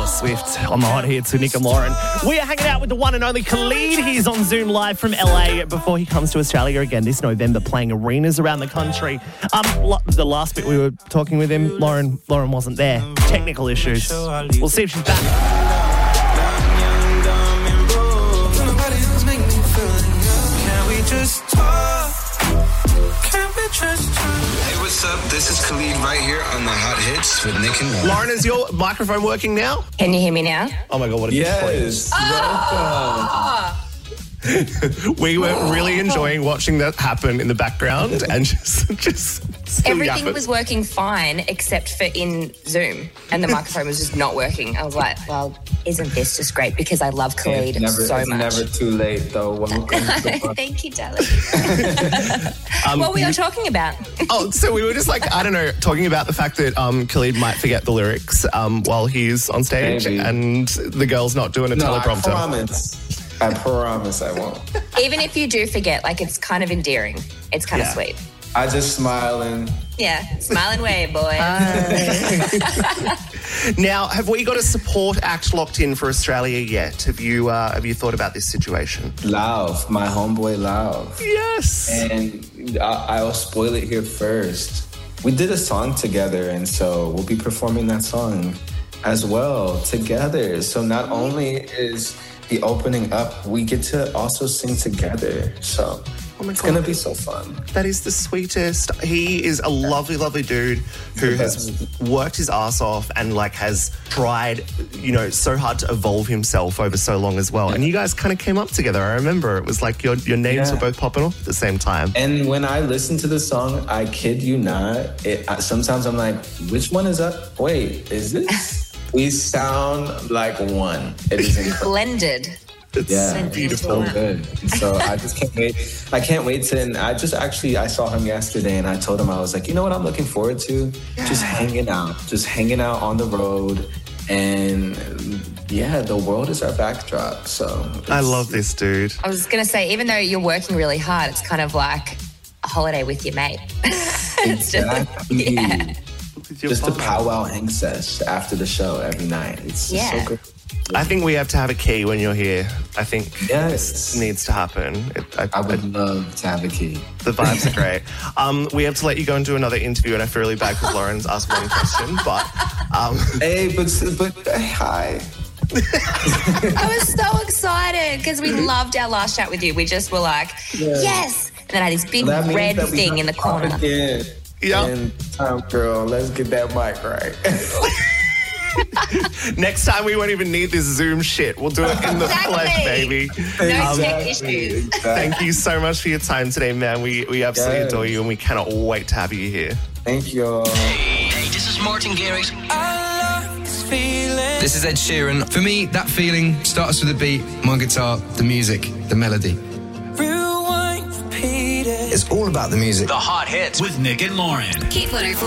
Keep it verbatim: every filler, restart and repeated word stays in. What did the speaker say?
Taylor Swift on the Hot Hits with Nick and Lauren. We are hanging out with the one and only Khalid. He's on Zoom live from L A before he comes to Australia again this November, playing arenas around the country. Um, lo- the last bit we were talking with him, Lauren, Lauren wasn't there. Technical issues. We'll see if she's back. Hey, what's up? This is Khalid right here on the Hot Hits with Nick and Lauren. Lauren, is your microphone working now? Can you hear me now? Oh my God, what a Yes. Oh! We were really enjoying watching that happen in the background and just, just still Everything yapping. was working fine except for in Zoom, and the microphone was just not working. I was like, well, isn't this just great? Because I love Khalid It's never, so it's much. never too late, though. Welcome to Thank you, darling. Um, what were we talking about? Oh, so we were just like, I don't know, talking about the fact that um, Khalid might forget the lyrics um, while he's on stage. Maybe. And the girl's not doing a No, I teleprompter. promise. I promise I won't. Even if you do forget, like, it's kind of endearing. It's kind Yeah. of sweet. I just smile and... Yeah, smile and wave, boy. Now, have we got a support act locked in for Australia yet? Have you uh, have you thought about this situation? Lauv, my homeboy Lauv. Yes. And I- I'll spoil it here first. We did a song together, and so we'll be performing that song as well together. So not only is the opening up, we get to also sing together. So Oh my it's God. going to be so fun. That is the sweetest. He is a lovely, lovely dude who The has best. worked his ass off and like has tried, you know, so hard to evolve himself over so long as well. And you guys kind of came up together. I remember it was like your your names Yeah. were both popping off at the same time. And when I listen to the song, I kid you not, it, I, sometimes I'm like, which one is up? Wait, is this? We sound like one. It is incredible. Blended. It's Yeah, so it's beautiful. so good. And so I just can't wait. I can't wait to. And I just actually I saw him yesterday, and I told him I was like, you know what I'm looking forward to? Just hanging out, just hanging out on the road, and yeah, the world is our backdrop. So I it's- love this dude. I was going to say, even though you're working really hard, it's kind of like a holiday with your mate. It's just, Exactly. yeah. With your Just a father. powwow hang sesh after the show every night. It's just Yeah. so good. I think we have to have a key when you're here. I think Yes. this needs to happen. It, I, I would love to have a key. the vibes are great. Um, we have to let you go and do another interview, and I feel really bad because Lauren's asked one question, but um, Hey, but but hey, hi. I was so excited because we loved our last chat with you. We just were like, yes. And then I had this big That means red that we thing have in the to talk corner. Again. Yeah. And time, girl, let's get that mic right. next time we won't even need this Zoom shit. We'll do it in the Exactly. flesh, baby. No tech issues. Thank you so much for your time today, man. We we absolutely Yes. adore you, and we cannot wait to have you here. Thank you all. Hey, this is Martin Garrix. This is Ed Sheeran. For me, that feeling starts with the beat, my guitar, the music, the melody. It's all about the music. The Hot Hits with Nick and Lauren. Keep